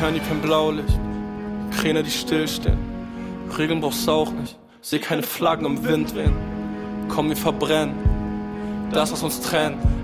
hören hier kein Blaulicht, Kräne, die stillstehen. Regeln brauchst du auch nicht, seh keine Flaggen im Wind wehen. Komm, wir verbrennen das, was uns trennt.